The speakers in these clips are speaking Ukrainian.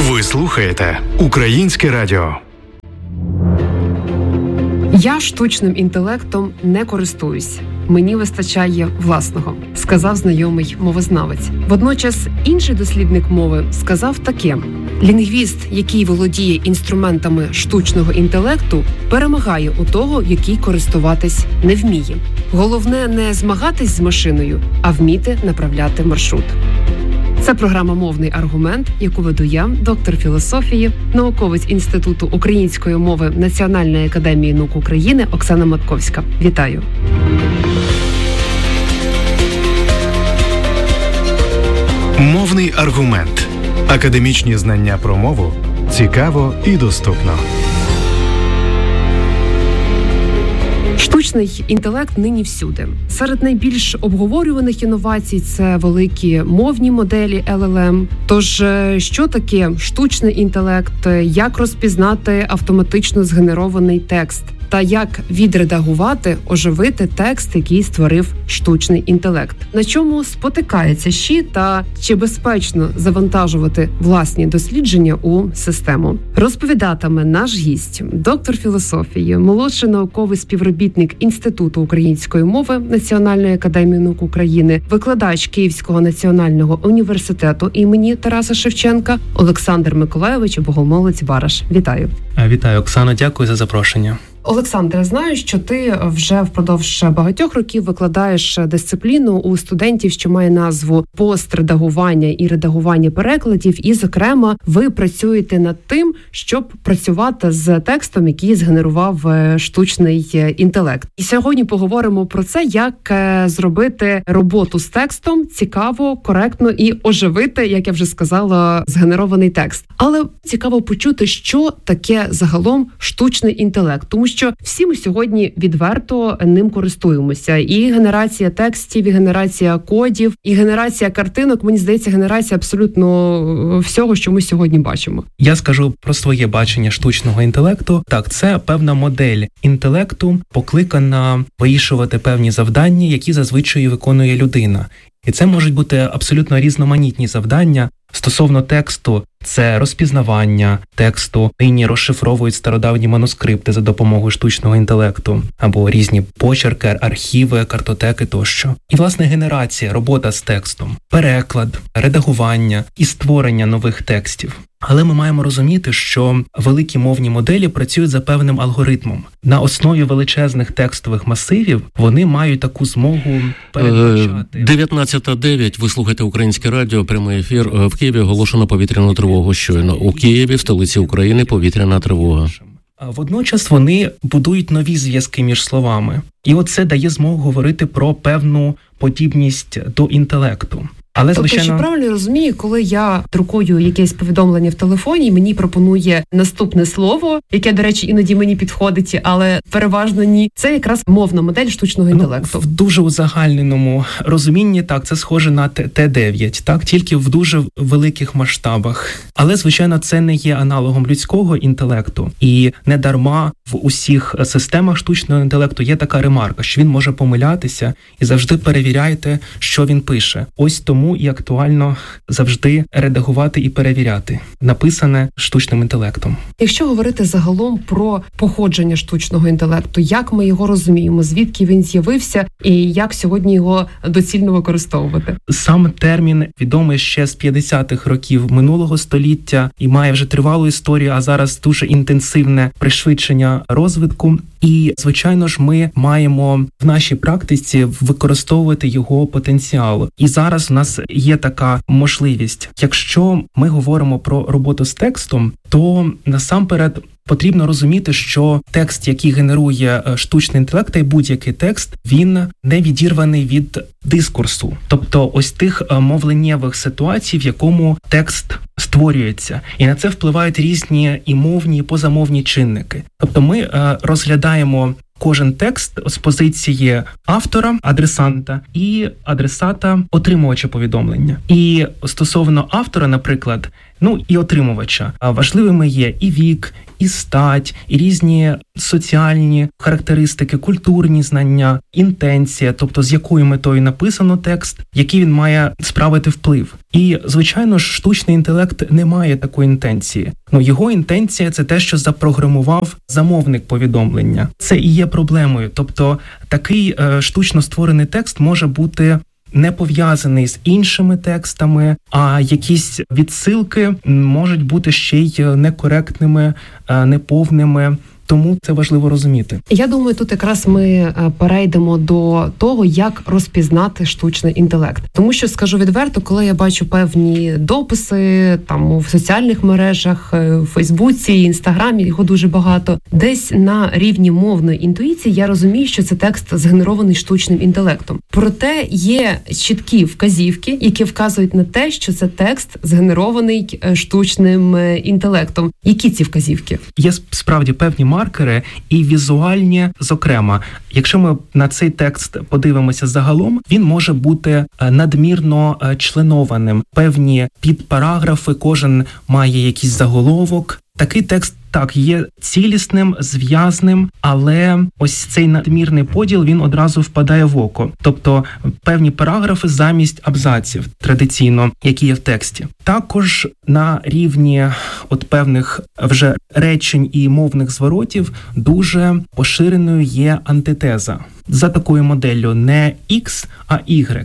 Ви слухаєте Українське радіо. Я штучним інтелектом не користуюсь. Мені вистачає власного, сказав знайомий мовознавець. Водночас інший дослідник мови сказав таке: лінгвіст, який володіє інструментами штучного інтелекту, перемагає у того, який користуватись не вміє. Головне не змагатись з машиною, а вміти направляти маршрут. Це програма «Мовний аргумент», яку веду я, доктор філософії, науковець Інституту української мови Національної академії наук України Оксана Матковська. Вітаю! Мовний аргумент. Академічні знання про мову цікаво і доступно. Штучний інтелект нині всюди. Серед найбільш обговорюваних інновацій – це великі мовні моделі LLM. Тож, що таке штучний інтелект, як розпізнати автоматично згенерований текст? Та як відредагувати, оживити текст, який створив штучний інтелект? На чому спотикається ЩІ та чи безпечно завантажувати власні дослідження у систему? Розповідатиме наш гість, доктор філософії, молодший науковий співробітник Інституту української мови Національної академії наук України, викладач Київського національного університету імені Тараса Шевченка Олександр Миколайович Богомолець-Бараш. Вітаю. Вітаю, Оксано, дякую за запрошення. Олександре, знаю, що ти вже впродовж багатьох років викладаєш дисципліну у студентів, що має назву «Постредагування і редагування перекладів», і, зокрема, ви працюєте над тим, щоб працювати з текстом, який згенерував штучний інтелект. І сьогодні поговоримо про це, як зробити роботу з текстом цікаво, коректно і оживити, як я вже сказала, згенерований текст. Але цікаво почути, що таке загалом штучний інтелект, тому що всі ми сьогодні відверто ним користуємося. І генерація текстів, і генерація кодів, і генерація картинок, мені здається, генерація абсолютно всього, що ми сьогодні бачимо. Я скажу про своє бачення штучного інтелекту. Так, це певна модель інтелекту, покликана вирішувати певні завдання, які зазвичай виконує людина. І це можуть бути абсолютно різноманітні завдання. Стосовно тексту, це розпізнавання тексту, нині розшифровують стародавні манускрипти за допомогою штучного інтелекту, або різні почерки, архіви, картотеки тощо. І, власне, генерація, робота з текстом, переклад, редагування і створення нових текстів. Але ми маємо розуміти, що великі мовні моделі працюють за певним алгоритмом. На основі величезних текстових масивів вони мають таку змогу передбачати. 19:09, ви слухаєте Українське радіо, прямий ефір. В Києві оголошено повітряну тривогу щойно. У Києві, в столиці України, повітряна тривога. Водночас вони будують нові зв'язки між словами. І оце дає змогу говорити про певну подібність до інтелекту. Але, тобто, чи правильно я розумію, коли я друкую якесь повідомлення в телефоні, мені пропонує наступне слово, яке, до речі, іноді мені підходить, але переважно ні. Це якраз мовна модель штучного інтелекту. В дуже узагальненому розумінні, так, це схоже на Т9, так, тільки в дуже великих масштабах. Але, звичайно, це не є аналогом людського інтелекту. І не дарма в усіх системах штучного інтелекту є така ремарка, що він може помилятися, і завжди перевіряйте, що він пише. Ось тому і актуально завжди редагувати і перевіряти написане штучним інтелектом. Якщо говорити загалом про походження штучного інтелекту, як ми його розуміємо, звідки він з'явився і як сьогодні його доцільно використовувати? Сам термін відомий ще з 50-х років минулого століття і має вже тривалу історію, а зараз дуже інтенсивне пришвидшення розвитку. І, звичайно ж, ми маємо в нашій практиці використовувати його потенціал. І зараз у нас є така можливість. Якщо ми говоримо про роботу з текстом, то насамперед потрібно розуміти, що текст, який генерує штучний інтелект, та й будь-який текст, він не відірваний від дискурсу. Тобто ось тих мовленнєвих ситуацій, в якому текст створюється. І на це впливають різні і мовні, і позамовні чинники. Тобто ми розглядаємо кожен текст з позиції автора, адресанта і адресата, отримувача повідомлення. І стосовно автора, наприклад, Ну і отримувача. Важливими є і вік, і стать, і різні соціальні характеристики, культурні знання, інтенція, тобто з якою метою написано текст, який він має справити вплив. І, звичайно ж, штучний інтелект не має такої інтенції. Його інтенція – це те, що запрограмував замовник повідомлення. Це і є проблемою. Тобто такий штучно створений текст може бути не пов'язаний з іншими текстами, а якісь відсилки можуть бути ще й некоректними, неповними. Тому це важливо розуміти. Я думаю, тут якраз ми перейдемо до того, як розпізнати штучний інтелект. Тому що, скажу відверто, коли я бачу певні дописи там у соціальних мережах, в Фейсбуці, Інстаграмі, його дуже багато, десь на рівні мовної інтуїції я розумію, що це текст згенерований штучним інтелектом. Проте є чіткі вказівки, які вказують на те, що це текст згенерований штучним інтелектом. Які ці вказівки? Є справді певні маркери і візуальні, зокрема. Якщо ми на цей текст подивимося загалом, він може бути надмірно членованим. Певні підпараграфи, кожен має якийсь заголовок. Такий текст, так, є цілісним, зв'язним, але ось цей надмірний поділ, він одразу впадає в око. Тобто певні параграфи замість абзаців, традиційно, які є в тексті. Також на рівні певних вже речень і мовних зворотів дуже поширеною є антитеза. За такою моделлю не X, а Y.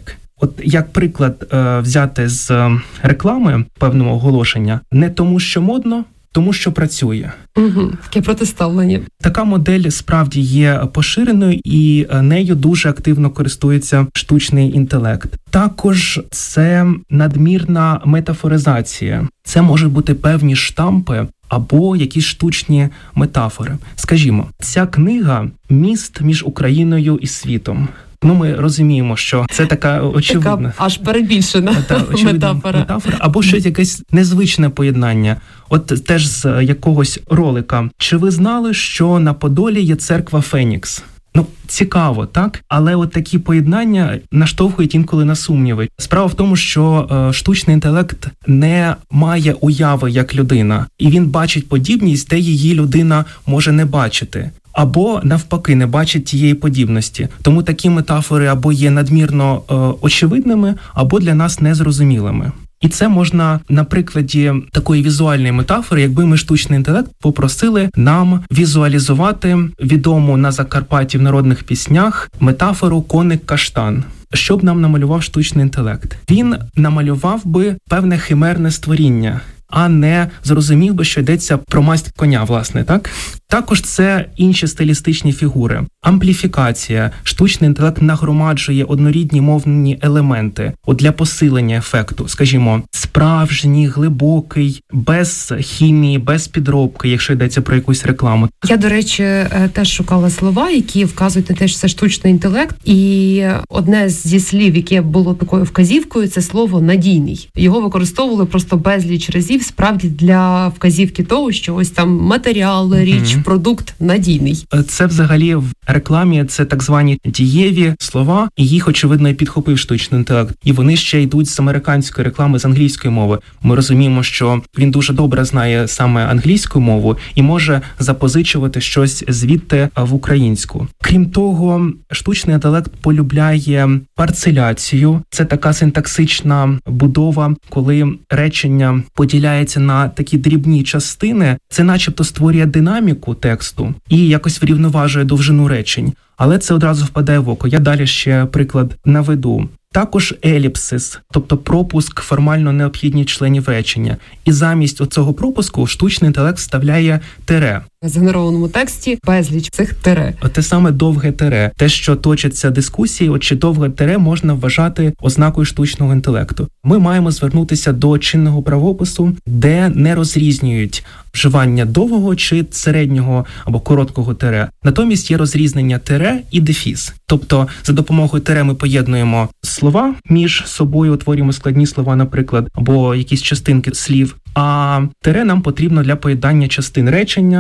Як приклад взяти з реклами певного оголошення, не тому, що модно, тому що працює. Таке протиставлення. Така модель справді є поширеною і нею дуже активно користується штучний інтелект. Також це надмірна метафоризація. Це можуть бути певні штампи або якісь штучні метафори. Скажімо, ця книга – міст між Україною і світом. Ми розуміємо, що це така очевидна. Така аж перебільшена метафора. Або щось якесь незвичне поєднання. Теж з якогось ролика. Чи ви знали, що на Подолі є церква Фенікс? Цікаво, так? Але такі поєднання наштовхують інколи на сумніви. Справа в тому, що штучний інтелект не має уяви як людина. І він бачить подібність, де її людина може не бачити. Або, навпаки, не бачить тієї подібності. Тому такі метафори або є надмірно очевидними, або для нас незрозумілими. І це можна на прикладі такої візуальної метафори, якби ми штучний інтелект попросили нам візуалізувати відому на Закарпатті в народних піснях метафору «коник-каштан». Що б нам намалював штучний інтелект? Він намалював би певне химерне створіння, а не зрозумів би, що йдеться про масть коня, власне, так? Також це інші стилістичні фігури. Ампліфікація. Штучний інтелект нагромаджує однорідні мовні елементи для посилення ефекту. Скажімо, справжній, глибокий, без хімії, без підробки, якщо йдеться про якусь рекламу. Я, до речі, теж шукала слова, які вказують на те, що це штучний інтелект. І одне зі слів, яке було такою вказівкою, це слово «надійний». Його використовували просто безліч разів, справді для вказівки того, що ось там матеріал, річ, продукт надійний. Це взагалі в рекламі це так звані дієві слова, і їх, очевидно, і підхопив штучний інтелект. І вони ще йдуть з американської реклами, з англійської мови. Ми розуміємо, що він дуже добре знає саме англійську мову і може запозичувати щось звідти в українську. Крім того, штучний інтелект полюбляє парцеляцію. Це така синтаксична будова, коли речення поділяється на такі дрібні частини. Це начебто створює динаміку тексту і якось врівноважує довжину речень. Але це одразу впадає в око. Я далі ще приклад наведу. Також еліпсис, тобто пропуск формально необхідних членів речення. І замість оцього пропуску штучний інтелект вставляє тире. В згенерованому тексті безліч цих тире. Те саме довге тире. Те, що точаться дискусії, чи довге тире можна вважати ознакою штучного інтелекту. Ми маємо звернутися до чинного правопису, де не розрізнюють вживання довгого чи середнього або короткого тире. Натомість є розрізнення тире і дефіс. Тобто за допомогою тире ми поєднуємо слова між собою, утворюємо складні слова, наприклад, або якісь частинки слів. А тире нам потрібно для поєднання частин речення,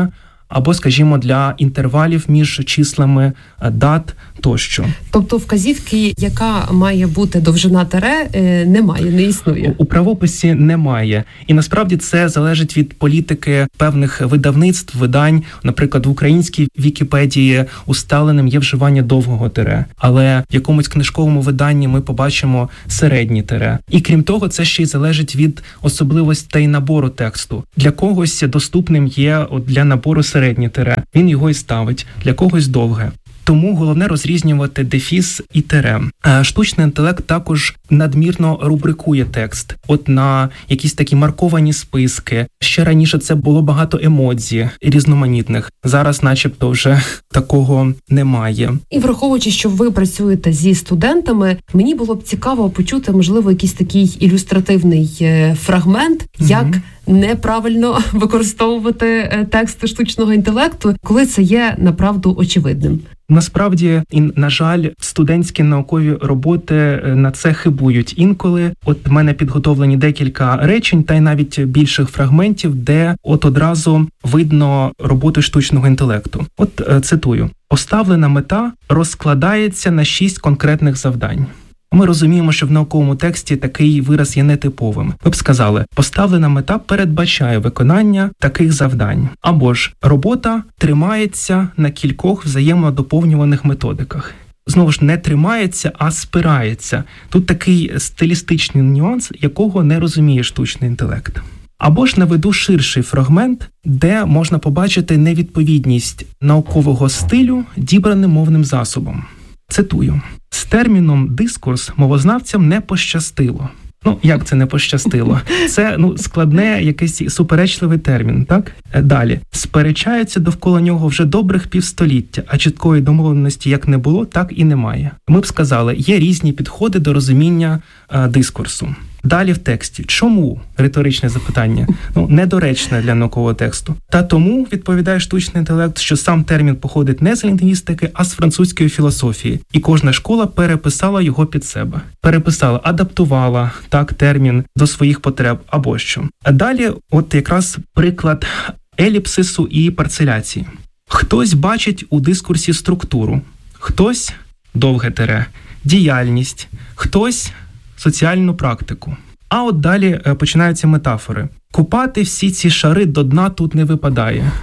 або, скажімо, для інтервалів між числами, дат тощо. Тобто вказівки, яка має бути довжина тире, немає, не існує? У правописі немає. І насправді це залежить від політики певних видавництв, видань. Наприклад, в українській Вікіпедії усталеним є вживання довгого тире, але в якомусь книжковому виданні ми побачимо середнє тире. І крім того, це ще й залежить від особливостей набору тексту. Для когось доступним є для набору середнє тире. Він його і ставить. Для когось довге. Тому головне розрізнювати дефіс і тире. Штучний інтелект також надмірно рубрикує текст. От на якісь такі марковані списки. Ще раніше це було багато емодзі різноманітних. Зараз начебто вже такого немає. І враховуючи, що ви працюєте зі студентами, мені було б цікаво почути, можливо, якийсь такий ілюстративний фрагмент, як неправильно використовувати текст штучного інтелекту, коли це є направду очевидним. Насправді, і, на жаль, студентські наукові роботи на це хибують інколи. От в мене підготовлені декілька речень, та й навіть більших фрагментів, де от одразу видно роботу штучного інтелекту. От цитую. «Поставлена мета розкладається на 6 конкретних завдань». Ми розуміємо, що в науковому тексті такий вираз є нетиповим. Ви б сказали, поставлена мета передбачає виконання таких завдань. Або ж робота тримається на кількох взаємодоповнюваних методиках. Знову ж, не тримається, а спирається. Тут такий стилістичний нюанс, якого не розуміє штучний інтелект. Або ж наведу ширший фрагмент, де можна побачити невідповідність наукового стилю дібраним мовним засобом. Цитую. «З терміном «дискурс» мовознавцям не пощастило». Як це не пощастило? Це, складне, якийсь суперечливий термін, так? Далі. «Сперечаються довкола нього вже добрих півстоліття, а чіткої домовленості як не було, так і немає». Ми б сказали, є різні підходи до розуміння дискурсу. Далі в тексті. Чому? Риторичне запитання. Недоречне для наукового тексту. Та тому, відповідає штучний інтелект, що сам термін походить не з лінгвістики, а з французької філософії. І кожна школа переписала його під себе. Переписала, адаптувала термін до своїх потреб або що. А далі от якраз приклад еліпсису і парцеляції. Хтось бачить у дискурсі структуру, хтось довге тире, діяльність, хтось соціальну практику. А от далі починаються метафори. Купати всі ці шари до дна тут не випадає.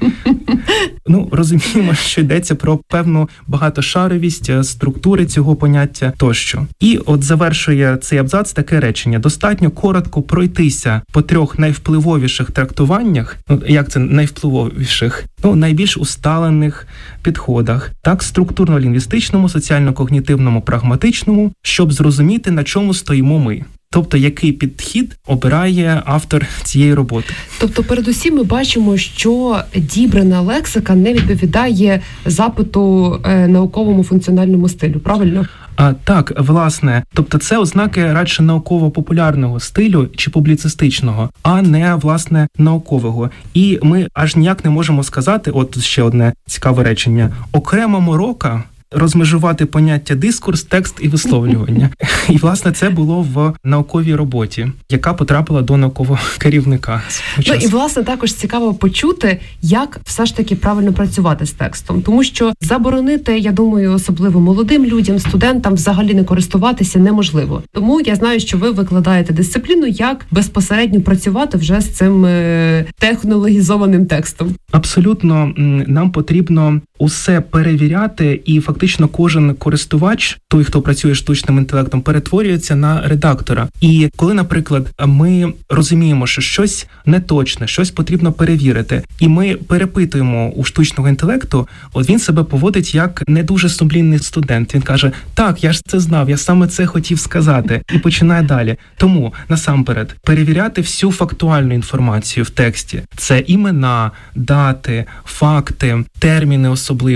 Розуміємо, що йдеться про певну багатошаровість структури цього поняття тощо. І от завершує цей абзац таке речення. Достатньо коротко пройтися по 3 найвпливовіших трактуваннях, як це найвпливовіших? Найбільш усталених підходах, так, структурно-лінгвістичному, соціально-когнітивному, прагматичному, щоб зрозуміти, на чому стоїмо ми. Тобто, який підхід обирає автор цієї роботи. Тобто, передусім ми бачимо, що дібрана лексика не відповідає запиту науковому функціональному стилю, правильно? Так, власне. Тобто це ознаки радше науково-популярного стилю чи публіцистичного, а не, власне, наукового. І ми аж ніяк не можемо сказати, от ще одне цікаве речення, окрема морока розмежувати поняття дискурс, текст і висловлювання. І, власне, це було в науковій роботі, яка потрапила до наукового керівника. І, власне, також цікаво почути, як все ж таки правильно працювати з текстом. Тому що заборонити, я думаю, особливо молодим людям, студентам взагалі не користуватися неможливо. Тому я знаю, що ви викладаєте дисципліну, як безпосередньо працювати вже з цим технологізованим текстом. Абсолютно, нам потрібно усе перевіряти, і фактично кожен користувач, той, хто працює штучним інтелектом, перетворюється на редактора. І коли, наприклад, ми розуміємо, що щось неточне, щось потрібно перевірити, і ми перепитуємо у штучного інтелекту, от він себе поводить як не дуже сумлінний студент. Він каже, так, я ж це знав, я саме це хотів сказати, і починає далі. Тому, насамперед, перевіряти всю фактуальну інформацію в тексті. Це імена, дати, факти, терміни особливо,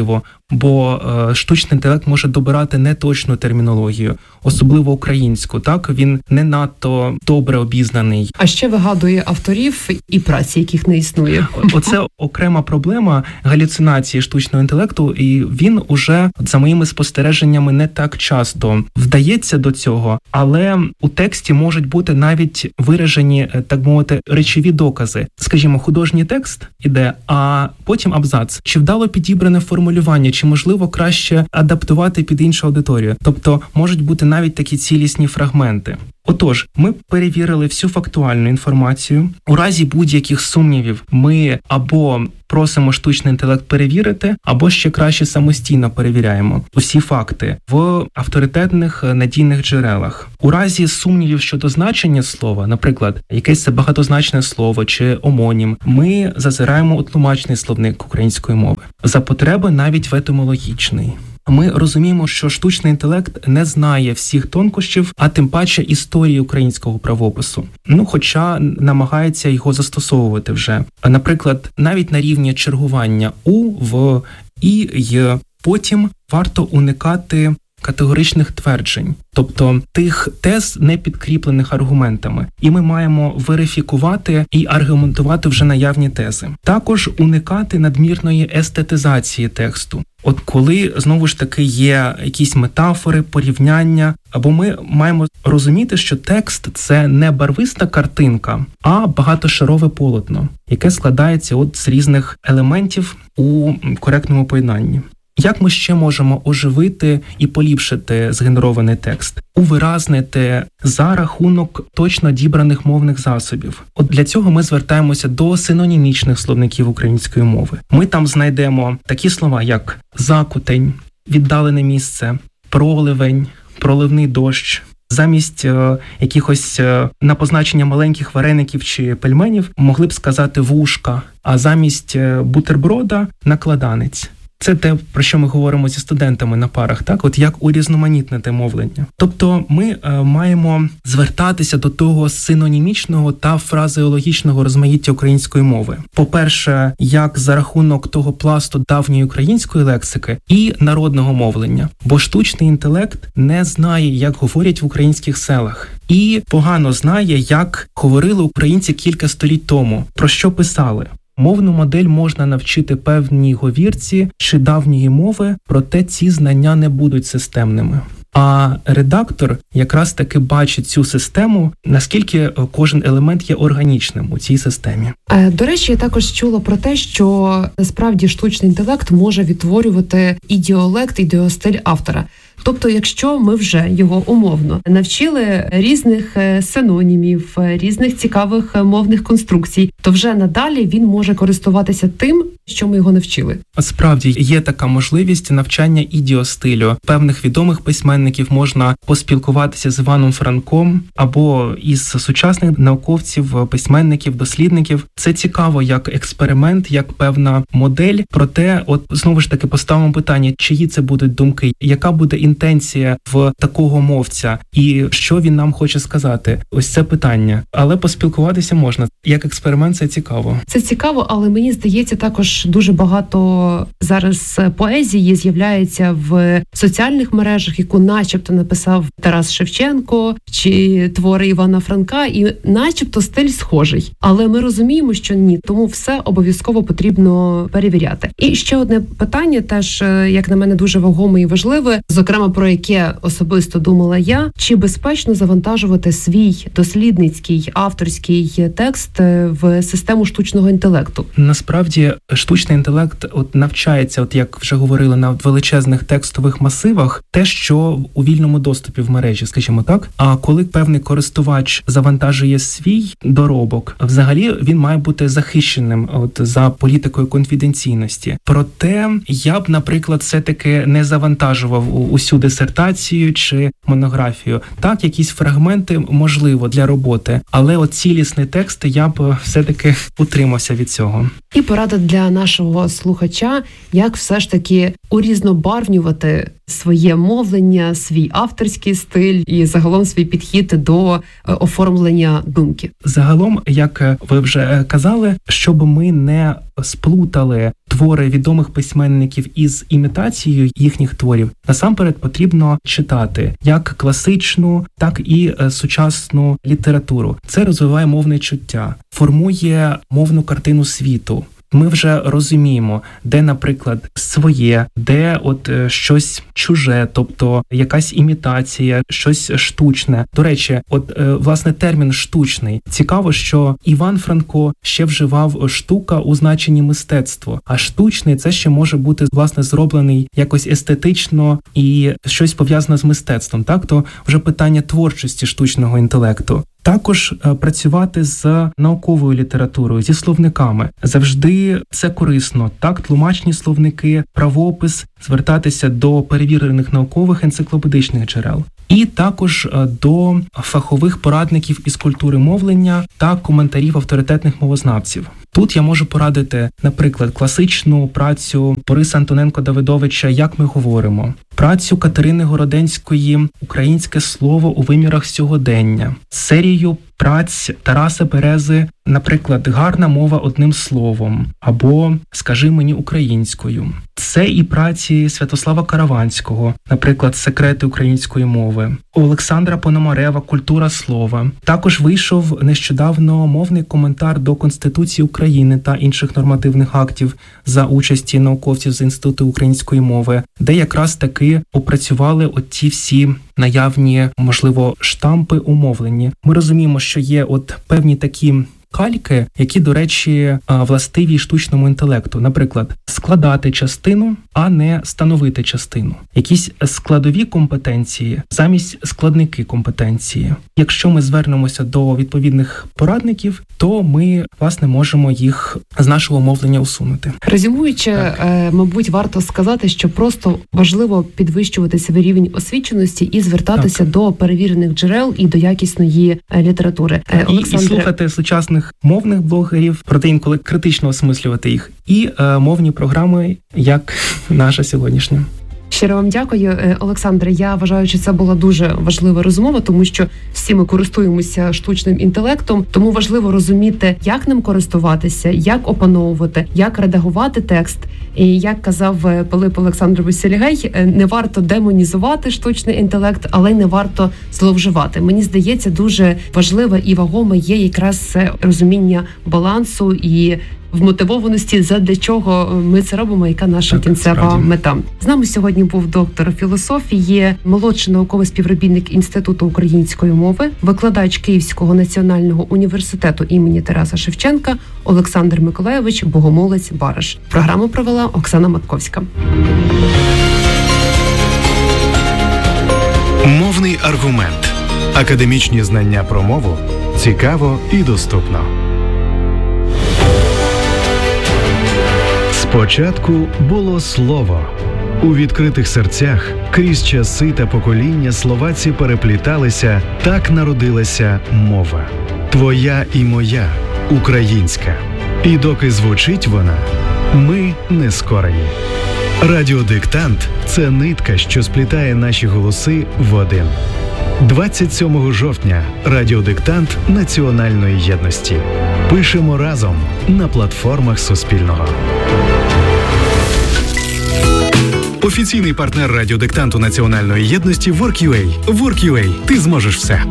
бо штучний інтелект може добирати неточну термінологію, особливо українську. Так, він не надто добре обізнаний. А ще вигадує авторів і праці, яких не існує. Оце окрема проблема галюцинації штучного інтелекту, і він уже, за моїми спостереженнями, не так часто вдається до цього, але у тексті можуть бути навіть виражені, так мовити, речові докази. Скажімо, художній текст іде, а потім абзац. Чи вдало підібране формулювання, чи можливо краще адаптувати під іншу аудиторію. Тобто можуть бути навіть такі цілісні фрагменти. Отож, ми перевірили всю фактуальну інформацію. У разі будь-яких сумнівів ми або просимо штучний інтелект перевірити, або ще краще самостійно перевіряємо усі факти в авторитетних надійних джерелах. У разі сумнівів щодо значення слова, наприклад, якесь багатозначне слово чи омонім, ми зазираємо у тлумачний словник української мови. За потреби навіть в етимологічний. Ми розуміємо, що штучний інтелект не знає всіх тонкощів, а тим паче історії українського правопису. Хоча намагається його застосовувати вже. Наприклад, навіть на рівні чергування у, в, і, й. Потім варто уникати категоричних тверджень, тобто тих тез, не підкріплених аргументами. І ми маємо верифікувати і аргументувати вже наявні тези. Також уникати надмірної естетизації тексту. От коли, знову ж таки, є якісь метафори, порівняння, або ми маємо розуміти, що текст – це не барвиста картинка, а багатошарове полотно, яке складається з різних елементів у коректному поєднанні. Як ми ще можемо оживити і поліпшити згенерований текст? Увиразнити за рахунок точно дібраних мовних засобів. От для цього ми звертаємося до синонімічних словників української мови. Ми там знайдемо такі слова, як закутень, віддалене місце, проливень, проливний дощ. Замість якихось на позначення маленьких вареників чи пельменів могли б сказати вушка, а замість бутерброда – накладанець. Це те, про що ми говоримо зі студентами на парах, так? От як урізноманітнити мовлення. Тобто ми маємо звертатися до того синонімічного та фразеологічного розмаїття української мови. По-перше, як за рахунок того пласту давньої української лексики і народного мовлення. Бо штучний інтелект не знає, як говорять в українських селах. І погано знає, як говорили українці кілька століть тому, про що писали. Мовну модель можна навчити певній говірці чи давньої мови, проте ці знання не будуть системними. А редактор якраз таки бачить цю систему, наскільки кожен елемент є органічним у цій системі. До речі, я також чула про те, що насправді штучний інтелект може відтворювати ідіолект, ідіостиль автора. Тобто, якщо ми вже його умовно навчили різних синонімів, різних цікавих мовних конструкцій, то вже надалі він може користуватися тим, що ми його навчили. Справді, є така можливість навчання ідіостилю. Певних відомих письменників можна поспілкуватися з Іваном Франком або із сучасних науковців, письменників, дослідників. Це цікаво як експеримент, як певна модель. Проте, знову ж таки, поставимо питання, чиї це будуть думки, яка буде інтенція в такого мовця і що він нам хоче сказати. Ось це питання. Але поспілкуватися можна. Як експеримент це цікаво. Це цікаво, але мені здається, також дуже багато зараз поезії з'являється в соціальних мережах, яку начебто написав Тарас Шевченко чи твори Івана Франка, і начебто стиль схожий. Але ми розуміємо, що ні, тому все обов'язково потрібно перевіряти. І ще одне питання теж, як на мене, дуже вагоме і важливе, зокрема, про яке особисто думала я, чи безпечно завантажувати свій дослідницький, авторський текст в систему штучного інтелекту? Насправді, штучний інтелект навчається, як вже говорили, на величезних текстових масивах, те, що у вільному доступі в мережі, скажімо так. А коли певний користувач завантажує свій доробок, взагалі він має бути захищеним за політикою конфіденційності. Проте я б, наприклад, все-таки не завантажував усю дисертацію чи монографію. Так, якісь фрагменти можливо для роботи, але цілісний текст я б все-таки утримався від цього. І порада для нашого слухача, як все ж таки урізнобарвнювати своє мовлення, свій авторський стиль і загалом свій підхід до оформлення думки. Загалом, як ви вже казали, щоб ми не сплутали твори відомих письменників із імітацією їхніх творів, насамперед потрібно читати як класичну, так і сучасну літературу. Це розвиває мовне чуття, формує мовну картину світу. Ми вже розуміємо, де, наприклад, своє, де щось чуже, тобто якась імітація, щось штучне. До речі, власне термін «штучний». Цікаво, що Іван Франко ще вживав штука у значенні мистецтво, а штучний – це ще може бути, власне, зроблений якось естетично і щось пов'язане з мистецтвом. Так, то вже питання творчості штучного інтелекту. Також працювати з науковою літературою, зі словниками. Завжди це корисно. Так, тлумачні словники, правопис, звертатися до перевірених наукових енциклопедичних джерел. І також до фахових порадників із культури мовлення та коментарів авторитетних мовознавців. Тут я можу порадити, наприклад, класичну працю Бориса Антоненко-Давидовича «Як ми говоримо», працю Катерини Городенської «Українське слово у вимірах сьогодення», серію праць Тараса Берези, наприклад, «Гарна мова одним словом» або «Скажи мені українською». Це і праці Святослава Караванського, наприклад, «Секрети української мови», Олександра Пономарева «Культура слова». Також вийшов нещодавно мовний коментар до Конституції України та інших нормативних актів за участі науковців з Інституту української мови, де якраз таки опрацювали оті всі наявні, можливо, штампи у мовленні. Ми розуміємо, що є певні такі кальки, які, до речі, властиві штучному інтелекту. Наприклад, складати частину, а не становити частину. Якісь складові компетенції замість складники компетенції. Якщо ми звернемося до відповідних порадників, то ми, власне, можемо їх з нашого мовлення усунути. Резюмуючи, мабуть, варто сказати, що просто важливо підвищувати свій рівень освіченості і звертатися до перевірених джерел і до якісної літератури. І слухати сучасних мовних блогерів, проте інколи критично осмислювати їх, і мовні програми, як наша сьогоднішня. Щиро вам дякую, Олександре. Я вважаю, що це була дуже важлива розмова, тому що всі ми користуємося штучним інтелектом, тому важливо розуміти, як ним користуватися, як опановувати, як редагувати текст. І як казав Пилип Олександрович Селігей, не варто демонізувати штучний інтелект, але й не варто зловживати. Мені здається, дуже важливе і вагоме є якраз розуміння балансу і вмотивованості, задля чого ми це робимо, яка наша кінцева мета. З нами сьогодні був доктор філософії, молодший науковий співробітник Інституту української мови, викладач Київського національного університету імені Тараса Шевченка Олександр Миколайович Богомолець-Бараш. Програму провела Оксана Матковська. Мовний аргумент. Академічні знання про мову цікаво і доступно. Спочатку було слово. У відкритих серцях крізь часи та покоління слова ці перепліталися, так народилася мова. Твоя і моя, українська. І доки звучить вона, ми не скорені. Радіодиктант – це нитка, що сплітає наші голоси в один. 27 жовтня радіодиктант Національної єдності. Пишемо разом на платформах Суспільного. Офіційний партнер радіодиктанту Національної єдності Work.ua. Work.ua. Ти зможеш все.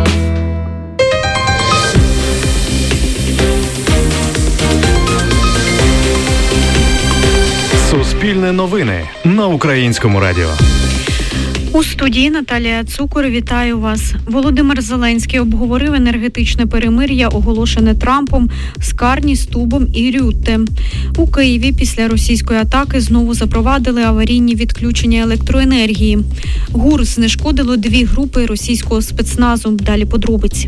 Суспільне новини на Українському радіо. У студії Наталія Цукор. Вітаю вас. Володимир Зеленський обговорив енергетичне перемир'я, оголошене Трампом, з Карні, Стубом і Рютте. У Києві після російської атаки знову запровадили аварійні відключення електроенергії. ГУР знешкодило 2 групи російського спецназу. Далі подробиці.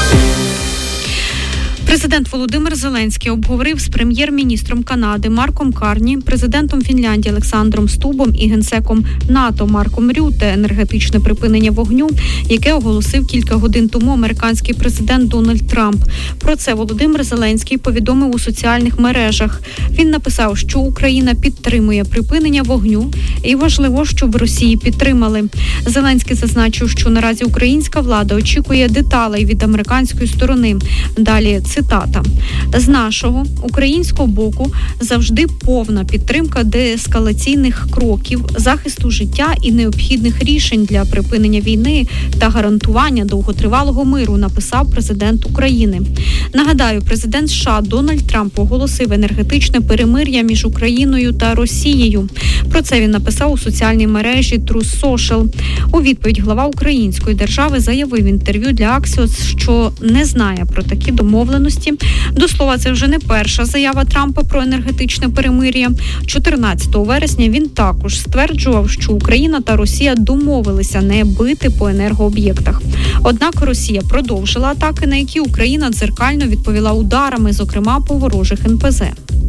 Президент Володимир Зеленський обговорив з прем'єр-міністром Канади Марком Карні, президентом Фінляндії Олександром Стубом і генсеком НАТО Марком Рютте енергетичне припинення вогню, яке оголосив кілька годин тому американський президент Дональд Трамп. Про це Володимир Зеленський повідомив у соціальних мережах. Він написав, що Україна підтримує припинення вогню і важливо, щоб Росії підтримали. Зеленський зазначив, що наразі українська влада очікує деталей від американської сторони. Далі цитата. З нашого українського боку завжди повна підтримка деескалаційних кроків, захисту життя і необхідних рішень для припинення війни та гарантування довготривалого миру, написав президент України. Нагадаю, президент США Дональд Трамп оголосив енергетичне перемир'я між Україною та Росією. Про це він написав у соціальній мережі Truth Social. У відповідь глава української держави заявив в інтерв'ю для Axios, що не знає про такі домовленості. До слова, це вже не перша заява Трампа про енергетичне перемир'я. 14 вересня він також стверджував, що Україна та Росія домовилися не бити по енергооб'єктах. Однак Росія продовжила атаки, на які Україна дзеркально відповіла ударами, зокрема по ворожих НПЗ.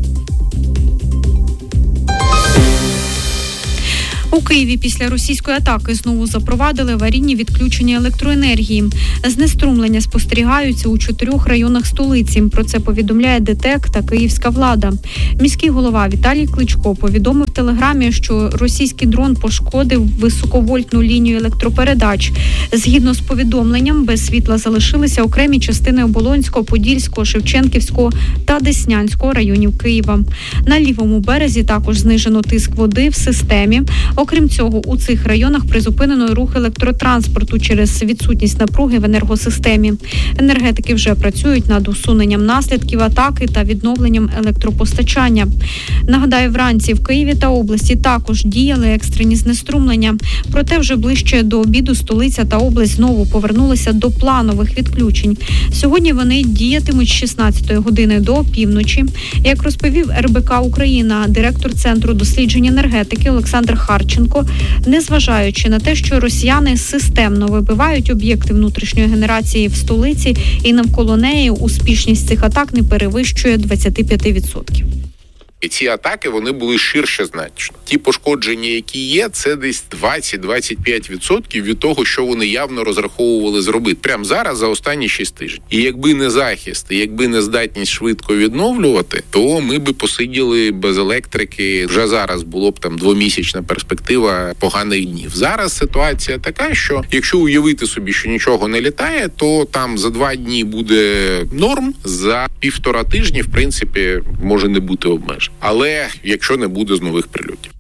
У Києві після російської атаки знову запровадили аварійні відключення електроенергії. Знеструмлення спостерігаються у 4 районах столиці. Про це повідомляє ДТЕК та київська влада. Міський голова Віталій Кличко повідомив в Телеграмі, що російський дрон пошкодив високовольтну лінію електропередач. Згідно з повідомленням, без світла залишилися окремі частини Оболонського, Подільського, Шевченківського та Деснянського районів Києва. На лівому березі також знижено тиск води в системі. Окрім цього, у цих районах призупинено рух електротранспорту через відсутність напруги в енергосистемі. Енергетики вже працюють над усуненням наслідків атаки та відновленням електропостачання. Нагадаю, вранці в Києві та області також діяли екстрені знеструмлення. Проте вже ближче до обіду столиця та область знову повернулися до планових відключень. Сьогодні вони діятимуть з 16 години до опівночі. Як розповів РБК Україна, директор Центру досліджень енергетики Олександр Харченко, незважаючи на те, що росіяни системно вибивають об'єкти внутрішньої генерації в столиці і навколо неї, успішність цих атак не перевищує 25%. І ці атаки, вони були ширше значно. Ті пошкодження, які є, це десь 20-25% від того, що вони явно розраховували зробити. Прямо зараз, за останні 6 тижнів. І якби не захист, і якби не здатність швидко відновлювати, то ми би посиділи без електрики. Вже зараз було б там 2-місячна перспектива поганих днів. Зараз ситуація така, що якщо уявити собі, що нічого не літає, то там за 2 дні буде норм, за 1,5 тижні, в принципі, може не бути обмежень. Але якщо не буде з нових прильотів.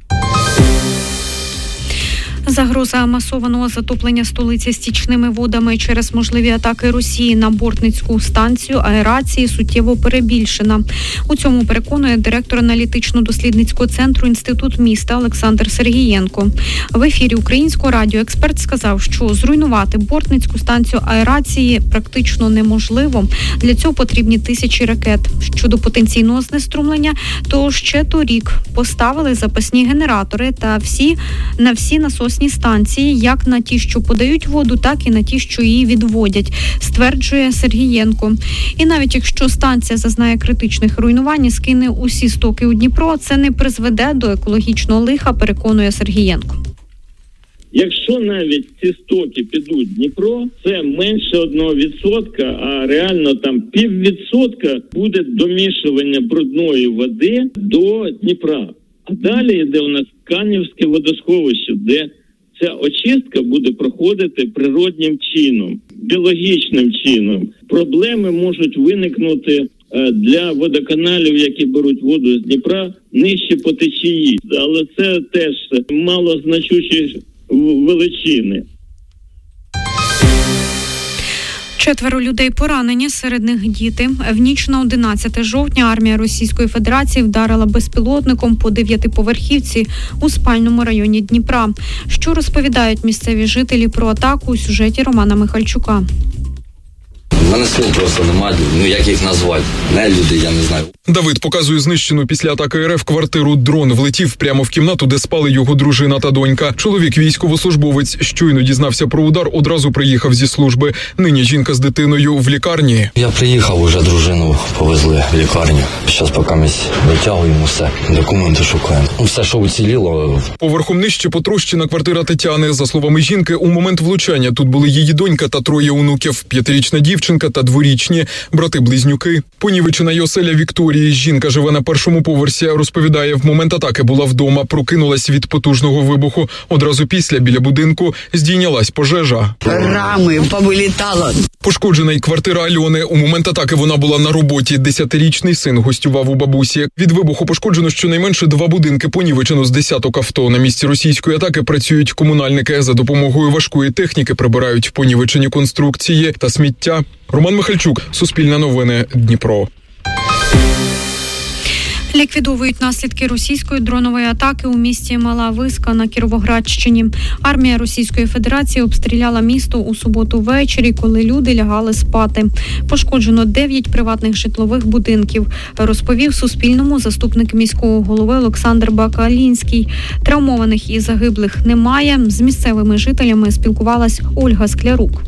Загроза масованого затоплення столиці стічними водами через можливі атаки Росії на Бортницьку станцію аерації суттєво перебільшена. У цьому переконує директор аналітично-дослідницького центру Інститут міста Олександр Сергієнко. В ефірі Українського радіо експерт сказав, що зруйнувати Бортницьку станцію аерації практично неможливо. Для цього потрібні тисячі ракет. Щодо потенційного знеструмлення, то ще торік поставили запасні генератори та на всі насосні станції, як на ті, що подають воду, так і на ті, що її відводять, стверджує Сергієнко. І навіть якщо станція зазнає критичних руйнувань і скине усі стоки у Дніпро, це не призведе до екологічного лиха, переконує Сергієнко. Якщо навіть ці стоки підуть в Дніпро, це менше 1%, а реально там 0,5% буде домішування брудної води до Дніпра. А далі йде у нас Канівське водосховище, де ця очистка буде проходити природнім чином, біологічним чином. Проблеми можуть виникнути для водоканалів, які беруть воду з Дніпра, нижче по течії. Але це теж малозначущі величини. 4 людей поранені, серед них діти. В ніч на 11 жовтня армія Російської Федерації вдарила безпілотником по 9-поверхівці у спальному районі Дніпра. Що розповідають місцеві жителі про атаку у сюжеті Романа Михальчука. У мене слів просто немає, як їх назвати. Не люди, я не знаю. Давид показує знищену після атаки РФ квартиру. Дрон влетів прямо в кімнату, де спали його дружина та донька. Чоловік військовослужбовець щойно дізнався про удар, одразу приїхав зі служби. Нині жінка з дитиною в лікарні. Я приїхав, уже дружину повезли в лікарню. Зараз поки ми витягуємо все, документи шукаємо. Все, що уціліло. Поверхом нижче потрощена квартира Тетяни. За словами жінки, у момент влучання тут були її донька та 3 онуків. 5-річна дівчинка донька та дворічні брати-близнюки. Понівечена й оселя Вікторії. Жінка живе на першому поверсі. Розповідає, в момент атаки була вдома, прокинулась від потужного вибуху. Одразу після біля будинку здійнялась пожежа. Рами повилітало. Пошкоджена й квартира Альони. У момент атаки вона була на роботі. 10-річний син гостював у бабусі. Від вибуху пошкоджено щонайменше 2 будинки, понівечено з десяток авто. На місці російської атаки працюють комунальники. За допомогою важкої техніки прибирають понівечені конструкції та сміття. Роман Михальчук, Суспільне новини, Дніпро. Ліквідовують наслідки російської дронової атаки у місті Мала Виска на Кіровоградщині. Армія Російської Федерації обстріляла місто у суботу ввечері, коли люди лягали спати. Пошкоджено 9 приватних житлових будинків, розповів Суспільному заступник міського голови Олександр Бакалінський. Травмованих і загиблих немає. З місцевими жителями спілкувалась Ольга Склярук.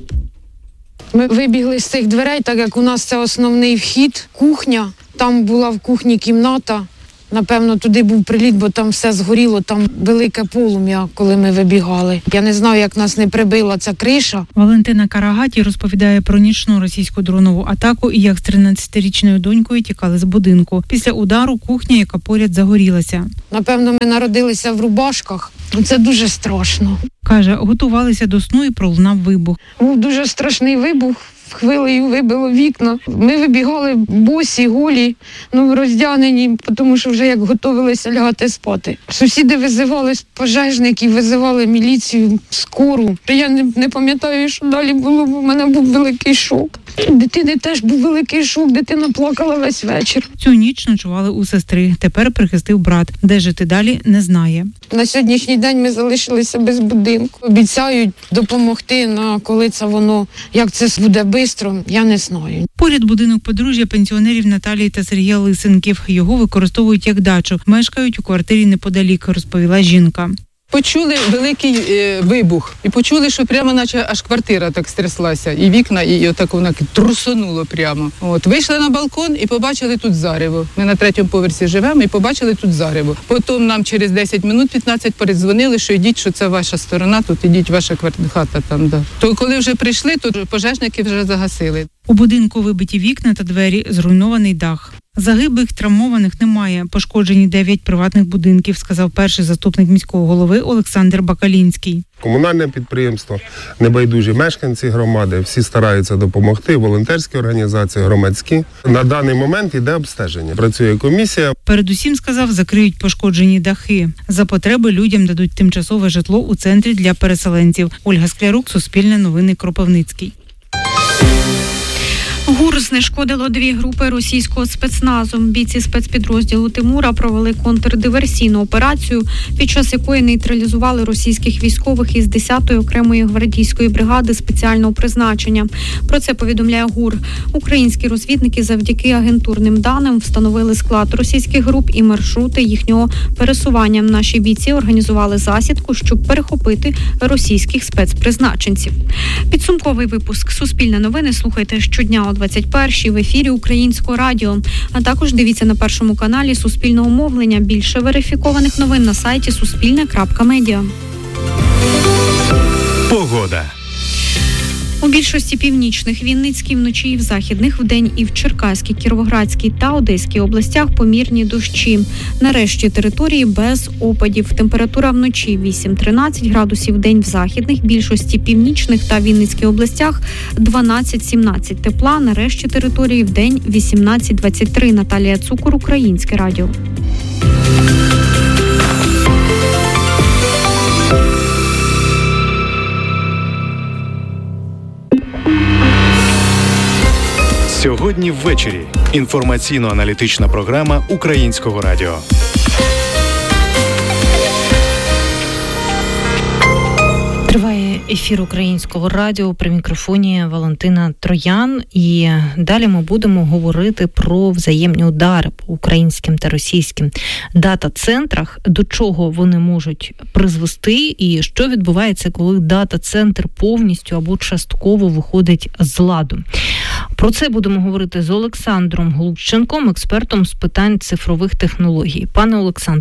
Ми вибігли з цих дверей, так як у нас це основний вхід, кухня. Там була в кухні кімната. Напевно, туди був приліт, бо там все згоріло, там велике полум'я, коли ми вибігали. Я не знаю, як нас не прибила ця криша. Валентина Карагаті розповідає про нічну російську дронову атаку і як з 13-річною донькою тікали з будинку. Після удару кухня, яка поряд, загорілася. Напевно, ми народилися в рубашках. Це дуже страшно. Каже, готувалися до сну і пролунав вибух. Був дуже страшний вибух. Хвилею вибило вікна. Ми вибігали босі, голі, роздягнені, тому що вже як готувалися лягати спати. Сусіди визивали пожежників, визивали міліцію, скору. Я не пам'ятаю, що далі було, бо в мене був великий шок. Дитини теж був великий шок, дитина плакала весь вечір. Цю ніч ночували у сестри, тепер прихистив брат. Де жити далі, не знає. На сьогоднішній день ми залишилися без будинку. Обіцяють допомогти, коли це воно, як це буде швидко, я не знаю. Поряд будинок подружжя пенсіонерів Наталії та Сергія Лисенків. Його використовують як дачу. Мешкають у квартирі неподалік, розповіла жінка. Почули великий вибух і почули, що прямо наче аж квартира так стряслася, і вікна, і отак вона трусонуло прямо. Вийшли на балкон і побачили тут зарево. Ми на 3-му поверсі живемо і побачили тут зарево. Потім нам через 10 минут, 15 передзвонили, що йдіть, що це ваша сторона, тут ідіть, ваша хата там. Да. То коли вже прийшли, то пожежники вже загасили. У будинку вибиті вікна та двері, зруйнований дах. Загиблих, травмованих немає. Пошкоджені 9 приватних будинків, сказав перший заступник міського голови Олександр Бакалінський. Комунальне підприємство, небайдужі мешканці громади, всі стараються допомогти, волонтерські організації, громадські. На даний момент йде обстеження. Працює комісія. Передусім, сказав, закриють пошкоджені дахи. За потреби людям дадуть тимчасове житло у центрі для переселенців. Ольга Склярук, Суспільне новини, Кропивницький. ГУР знешкодило 2 групи російського спецназу. Бійці спецпідрозділу Тимура провели контрдиверсійну операцію, під час якої нейтралізували російських військових із 10-ї окремої гвардійської бригади спеціального призначення. Про це повідомляє ГУР. Українські розвідники завдяки агентурним даним встановили склад російських груп і маршрути їхнього пересування. Наші бійці організували засідку, щоб перехопити російських спецпризначенців. Підсумковий випуск «Суспільне новини» слухайте щодня о 21-й в ефірі Українського радіо. А також дивіться на першому каналі Суспільного мовлення. Більше верифікованих новин на сайті suspilne.media. Погода. У більшості північних, Вінницькій, вночі і в західних, вдень і в Черкаській, Кіровоградській та Одеській областях помірні дощі. Нарешті території без опадів. Температура вночі 8-13 градусів, вдень в західних, більшості північних та Вінницькій областях 12-17 тепла. Нарешті території вдень 18-23. Наталія Цукор, Українське радіо. Сьогодні ввечері. Інформаційно-аналітична програма Українського радіо. Триває ефір Українського радіо, при мікрофоні Валентина Троян. І далі ми будемо говорити про взаємні удари по українським та російським дата-центрах, до чого вони можуть призвести і що відбувається, коли дата-центр повністю або частково виходить з ладу. Про це будемо говорити з Олександром Голубченком, експертом з питань цифрових технологій. Пане Олександре.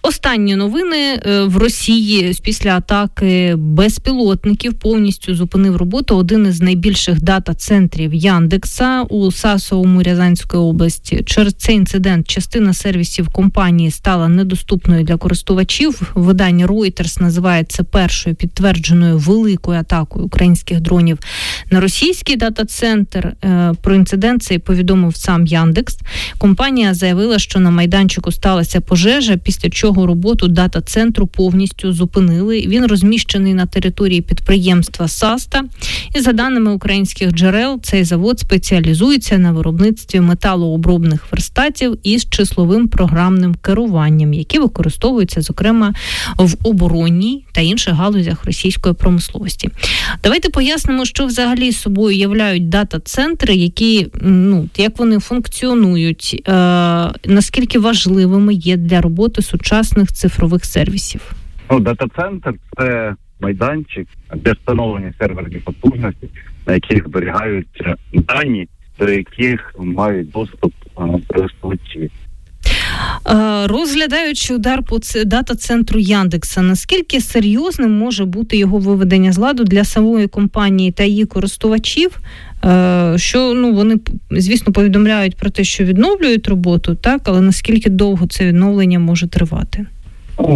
Останні новини: в Росії після атаки безпілотників повністю зупинив роботу один із найбільших дата-центрів Яндекса у Сасовому Рязанської області. Через цей інцидент частина сервісів компанії стала недоступною для користувачів. Видання Reuters називає це першою підтвердженою великою атакою українських дронів на російський дата-центр. Про інцидент цей повідомив сам Яндекс. Компанія заявила, що на майданчику сталася пожежа, після чого роботу дата-центру повністю зупинили. Він розміщений на території підприємства Саста. І за даними українських джерел, цей завод спеціалізується на виробництві металообробних верстатів із числовим програмним керуванням, які використовуються, зокрема, в оборонній та інших галузях російської промисловості. Давайте пояснимо, що взагалі собою являють дата-центри, які, як вони функціонують, наскільки важливими є для роботи сучасних цифрових сервісів. Дата-центр – це майданчик для встановлення серверних потужностей, на яких зберігаються дані, до яких мають доступ користувачі. Розглядаючи удар по дата-центру Яндекса, наскільки серйозним може бути його виведення з ладу для самої компанії та її користувачів, що вони, звісно, повідомляють про те, що відновлюють роботу, так, але наскільки довго це відновлення може тривати?